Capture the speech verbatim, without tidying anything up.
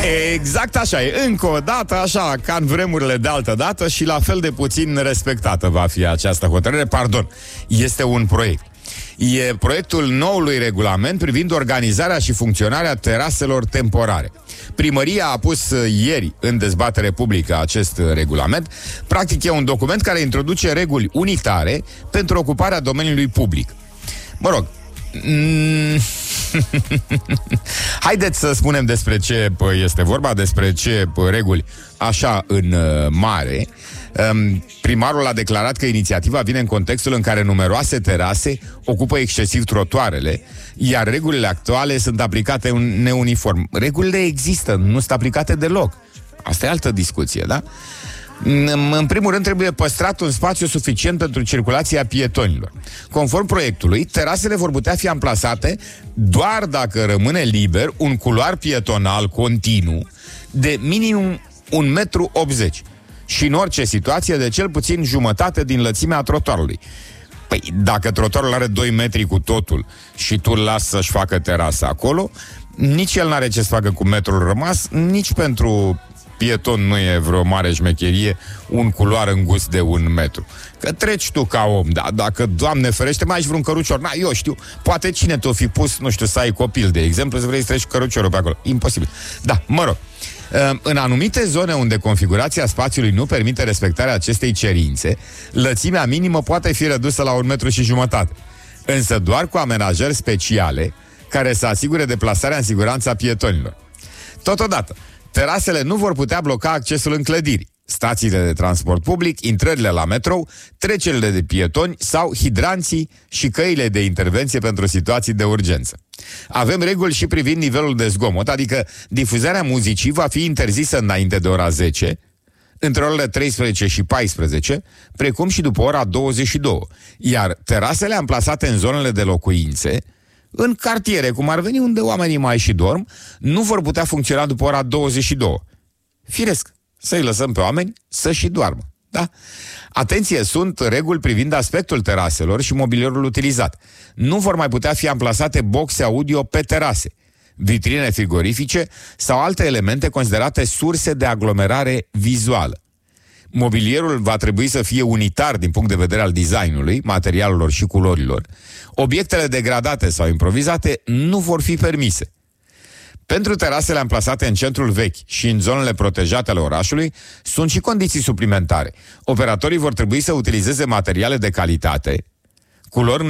Exact așa e, încă o dată, așa ca în vremurile de altă dată și la fel de puțin respectată va fi această hotărâre. Pardon, este un proiect. E proiectul noului regulament privind organizarea și funcționarea teraselor temporare. Primăria a pus ieri în dezbatere publică acest regulament. Practic e un document care introduce reguli unitare pentru ocuparea domeniului public. Mă rog, mm, haideți să spunem despre ce este vorba, despre ce reguli așa în mare. Primarul a declarat că inițiativa vine în contextul în care numeroase terase ocupă excesiv trotuarele, iar regulile actuale sunt aplicate neuniform. Regulile există, nu sunt aplicate deloc. Asta e altă discuție, da? În primul rând trebuie păstrat un spațiu suficient pentru circulația pietonilor. Conform proiectului, terasele vor putea fi amplasate doar dacă rămâne liber un culoar pietonal continuu de minim un metru optzeci și în orice situație de cel puțin jumătate din lățimea trotuarului. Păi, dacă trotuarul are doi metri cu totul și tu îl lasă să-și facă terasa acolo, nici el n-are ce să facă cu metrul rămas, nici pentru pieton nu e vreo mare șmecherie un culoar îngust de un metru. Că treci tu ca om, da, dacă, Doamne ferește, mai ai vreun cărucior, na, eu știu, poate cine te-o fi pus, nu știu, să ai copil, de exemplu, să vrei să treci căruciorul pe acolo. Imposibil. Da, mă rog. În anumite zone unde configurația spațiului nu permite respectarea acestei cerințe, lățimea minimă poate fi redusă la un metru și jumătate. Însă doar cu amenajări speciale care să asigure deplasarea în siguranță a pietonilor. Totodată, terasele nu vor putea bloca accesul în clădiri, stațiile de transport public, intrările la metrou, trecerile de pietoni sau hidranții și căile de intervenție pentru situații de urgență. Avem reguli și privind nivelul de zgomot, adică difuzarea muzicii va fi interzisă înainte de ora zece, între orele treisprezece și paisprezece, precum și după ora douăzeci și două, iar terasele amplasate în zonele de locuințe, în cartiere, cum ar veni, unde oamenii mai și dorm, nu vor putea funcționa după ora douăzeci și două. Firesc, să-i lăsăm pe oameni să și doarmă, da? Atenție, sunt reguli privind aspectul teraselor și mobilierul utilizat. Nu vor mai putea fi amplasate boxe audio pe terase, vitrine frigorifice sau alte elemente considerate surse de aglomerare vizuală. Mobilierul va trebui să fie unitar din punct de vedere al designului, materialelor și culorilor. Obiectele degradate sau improvizate nu vor fi permise. Pentru terasele amplasate în centrul vechi și în zonele protejate ale orașului, sunt și condiții suplimentare. Operatorii vor trebui să utilizeze materiale de calitate, culori